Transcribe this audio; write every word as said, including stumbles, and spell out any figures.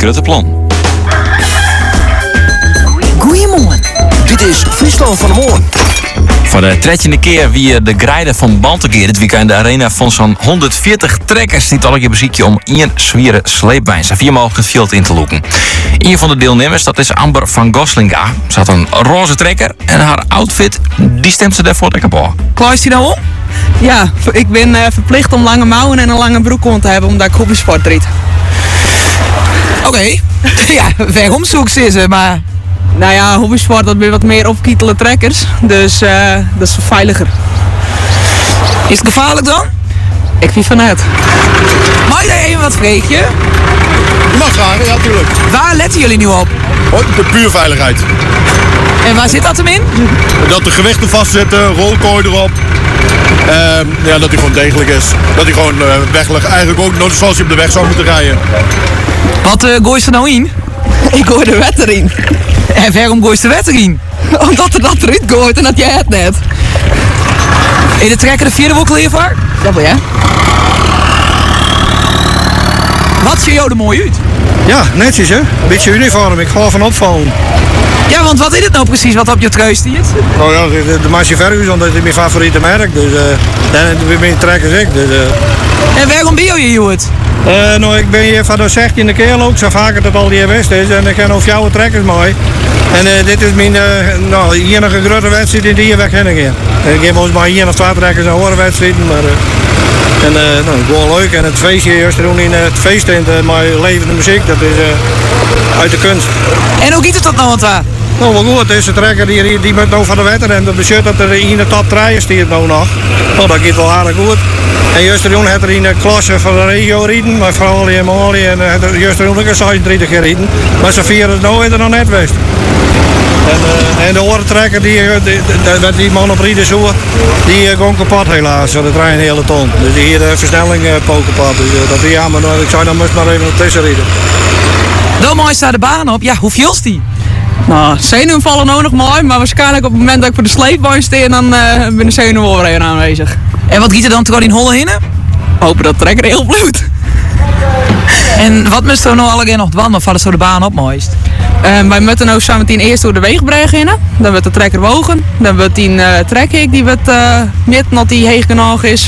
grote plan. Goeiemorgen. Dit is Friesland van de Morgen. Voor de dertiende keer wie de grijde van Bantegeer dit weekend de arena van zo'n honderdveertig trekkers niet al je beziekje om één zwieren sleepwijn. Ze vier mogelijk het veld in te loeken. Een van de deelnemers, dat is Amber van Goslinga. Ze had een roze trekker en haar outfit, die stemt ze daarvoor lekker op. Klaar die nou om? Ja, ik ben uh, verplicht om lange mouwen en een lange broek om te hebben omdat ik hobbysport riet. Oké. Okay. Ja, waarom zoek ze ze, maar... Nou ja, hobbysport dat weer wat meer opkietelen trekkers, dus uh, dat is veiliger. Is het gevaarlijk dan? Ik vind van het. Mag je even wat vreetje? Je mag vragen, ja tuurlijk. Waar letten jullie nu op? Oh, de puur veiligheid. En waar zit dat hem in? Dat de gewichten vastzitten, rolkooi erop. Uh, ja, dat hij gewoon degelijk is. Dat hij gewoon uh, weglegt. Eigenlijk ook nog zoals je op de weg zou moeten rijden. Wat uh, gooi je er nou in? Ik gooi de wet erin. En waarom gooi je de wet erin? Omdat er dat eruit gooit en dat jij het net. In de trekker de vierde wokkel hiervoor? Dat wil jij. Wat zie je er mooi uit? Ja, netjes hè. Beetje uniform, ik ga van opvallen. Ja, want wat is het nou precies wat op je trui staat? Nou ja, de, de Marcie Ferguson, dat is mijn favoriete merk. Dus uh, dan ben je trekkers ik. Dus, uh. En waarom ben je hier, het? Uh, nou, ik ben hier van de zestiende keer ook, zo vaker dat al die geweest is. En ik ken over jouw trekkers mooi. En uh, dit is mijn uh, nou, enige grote wedstrijd in die hier weg heen keer. Ik heb ons maar hier of twee trekkers en horen wedstrijden. Maar, uh, en uh, nou, gewoon leuk. En het feestje juist doen in uh, het feest in uh, mijn levende muziek, dat is uh, uit de kunst. En hoe gaat het dat nou aan het? Nou, wel goed, het is de trekker die, die, die moet nou van de wetter en dat betekent dat er in de top drie stiert nou nog. Nou, dat gaat wel aardig goed. En juist toen had er in de klasse van de regio rijden, maar vooral in Mali en uh, juist toen ook een zevenendertig keer rijden. Maar ze vieren het nou er nog net geweest. En, uh, en de orentrekker, die, die, die, die man op Rieden zo, die uh, gewoon kapot helaas. Dat rijden een hele ton. Dus die hier de versnelling uh, poot kapot. Dus uh, dat is jammer, maar ik zou dan moest maar even op tussen rijden. Wel mooi staat de baan op. Ja, hoe viel die? Nou, zenuwen vallen ook nog mooi, maar waarschijnlijk op het moment dat ik voor de sleepbaan sta, dan uh, ben de zenuwen wel weer even aanwezig. En wat giet er dan toch in Holle heen? Hopen dat de trekker heel bloed. En wat moest er nou allemaal nog dwan, of hadden ze de baan op mooist? Uh, wij moeten nou samen tien eerst door de weegbrug in. Dan wordt de trekker wogen. Dan wordt die uh, trek ik, die wordt uh, net dat die heeg genoeg is.